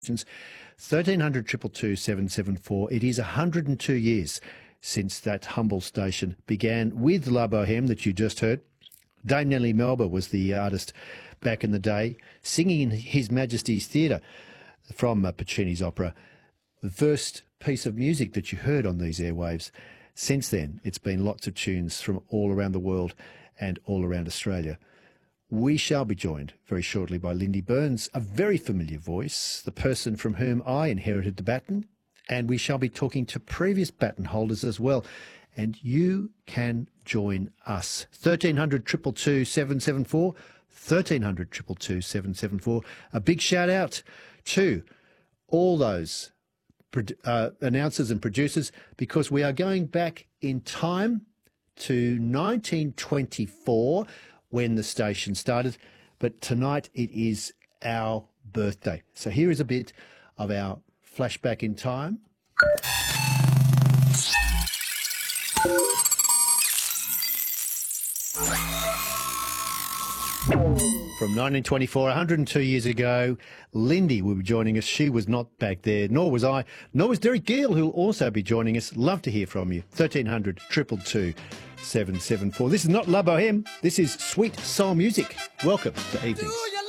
1300 222 774. It is 102 years since that humble station began with La Boheme that you just heard. Dame Nellie Melba was the artist back in the day, singing in His Majesty's Theatre from Puccini's opera. The first piece of music that you heard on these airwaves. Since then, it's been lots of tunes from all around the world and all around Australia. We shall be joined very shortly by Lindy Burns, a very familiar voice, the person from whom I inherited the baton, and we shall be talking to previous baton holders as well. And you can join us. 1300 222 774, 1300 222 774. A big shout out to all those announcers and producers, because we are going back in time to 1924 when the station started, but tonight it is our birthday. So here is a bit of our flashback in time. From 1924, 102 years ago, Lindy will be joining us. She was not back there, nor was I, nor was Derek Gill, who will also be joining us. Love to hear from you. 1300 222 774. This is not La Boheme. This is sweet soul music. Welcome to Evenings.